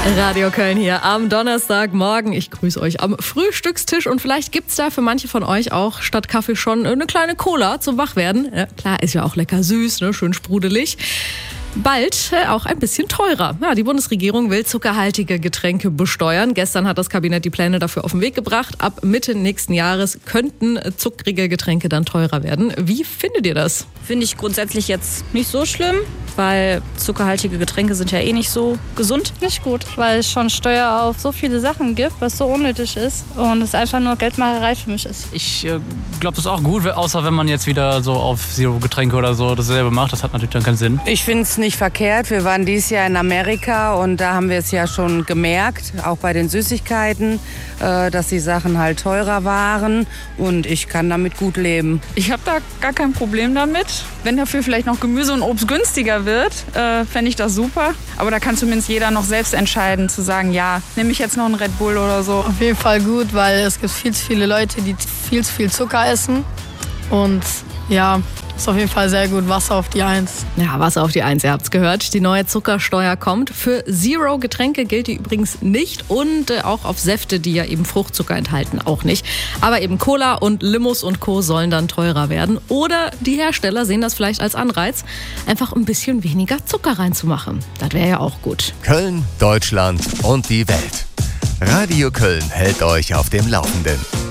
Radio Köln hier am Donnerstagmorgen. Ich grüße euch am Frühstückstisch und vielleicht gibt's da für manche von euch auch statt Kaffee schon eine kleine Cola zum Wachwerden. Ja, klar, ist ja auch lecker süß, ne? Schön sprudelig. Bald auch ein bisschen teurer. Ja, die Bundesregierung will zuckerhaltige Getränke besteuern. Gestern hat das Kabinett die Pläne dafür auf den Weg gebracht. Ab Mitte nächsten Jahres könnten zuckrige Getränke dann teurer werden. Wie findet ihr das? Finde ich grundsätzlich jetzt nicht so schlimm, weil zuckerhaltige Getränke sind ja eh nicht so gesund. Nicht gut, weil es schon Steuer auf so viele Sachen gibt, was so unnötig ist und es einfach nur Geldmacherei für mich ist. Ich glaube, das ist auch gut, außer wenn man jetzt wieder so auf Zero-Getränke oder so dasselbe macht. Das hat natürlich dann keinen Sinn. Ich finde es nicht verkehrt. Wir waren dieses Jahr in Amerika und da haben wir es ja schon gemerkt, auch bei den Süßigkeiten, dass die Sachen halt teurer waren und ich kann damit gut leben. Ich habe da gar kein Problem damit. Wenn dafür vielleicht noch Gemüse und Obst günstiger wird, fände ich das super. Aber da kann zumindest jeder noch selbst entscheiden, zu sagen, ja, nehme ich jetzt noch einen Red Bull oder so. Auf jeden Fall gut, weil es gibt viel zu viele Leute, die viel zu viel Zucker essen. Und ja, ist auf jeden Fall sehr gut. Wasser auf die 1. Ja, Wasser auf die 1, ihr habt's gehört. Die neue Zuckersteuer kommt. Für Zero-Getränke gilt die übrigens nicht und auch auf Säfte, die ja eben Fruchtzucker enthalten, auch nicht. Aber eben Cola und Limos und Co. sollen dann teurer werden. Oder die Hersteller sehen das vielleicht als Anreiz, einfach ein bisschen weniger Zucker reinzumachen. Das wäre ja auch gut. Köln, Deutschland und die Welt. Radio Köln hält euch auf dem Laufenden.